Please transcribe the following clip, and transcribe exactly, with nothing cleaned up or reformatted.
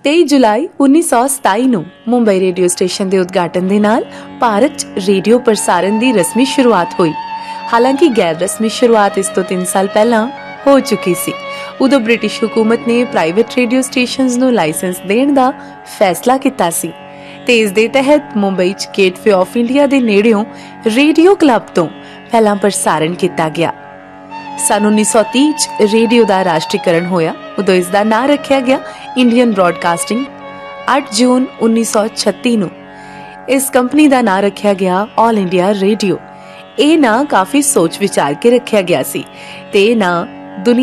तेई जुलाई उन्नीस सौ सताई ਨੂੰ ਮੁੰਬਈ ਰੇਡੀਓ ਸਟੇਸ਼ਨ ਦੇ ਉਦਘਾਟਨ ਦੇ ਨਾਲ ਭਾਰਤ 'ਚ ਰੇਡੀਓ ਪ੍ਰਸਾਰਣ ਦੀ ਰਸਮੀ ਸ਼ੁਰੂਆਤ ਹੋਈ। ਹਾਲਾਂਕਿ ਗੈਰ ਰਸਮੀ ਸ਼ੁਰੂਆਤ ਇਸ ਤੋਂ ਤਿੰਨ ਸਾਲ ਪਹਿਲਾਂ ਹੋ ਚੁੱਕੀ ਸੀ। ਉਦੋਂ ਬ੍ਰਿਟਿਸ਼ ਹਕੂਮਤ ਨੇ ਪ੍ਰਾਈਵੇਟ ਰੇਡੀਓ ਸਟੇਸ਼ਨਸ ਨੂੰ ਲਾਇਸੈਂਸ ਦੇਣ ਦਾ ਫੈਸਲਾ ਕੀਤਾ ਸੀ ਤੇ ਇਸ ਦੇ ਤਹਿਤ ਮੁੰਬਈ 'ਚ ਗੇਟਵੇ ਆਫ ਇੰਡੀਆ ਦੇ ਨੇੜਿਓਂ ਰੇਡੀਓ ਕਲੱਬ ਤੋਂ ਪਹਿਲਾਂ ਪ੍ਰਸਾਰਣ ਕੀਤਾ ਗਿਆ। ਸਨ ਉੱਨੀ ਸੌ ਤੀਹ 'ਚ ਰੇਡੀਓ ਦਾ ਰਾਸ਼ਟਰੀਕਰਨ ਹੋਇਆ। ਉਦੋਂ ਇਸ ਦਾ ਨਾਂ ਰੱਖਿਆ ਗਿਆ ਇੰਡੀਅਨ ਬ੍ਰੌਡਕਾਸਟਿੰਗ। ਅੱਠ ਜੂਨ ਉੱਨੀ ਸੌ ਛੱਤੀ ਨੂੰ ਇਸ ਕੰਪਨੀ ਦਾ ਨਾਂ ਰੱਖਿਆ ਗਿਆ ਆਲ ਇੰਡੀਆ ਰੇਡੀਓ। ਇਹ ਨਾਂ ਕਾਫੀ ਸੋਚ ਵਿਚਾਰ ਕੇ ਰੱਖਿਆ ਗਿਆ ਸੀ ਤੇ ਇਹ ਨਾਂ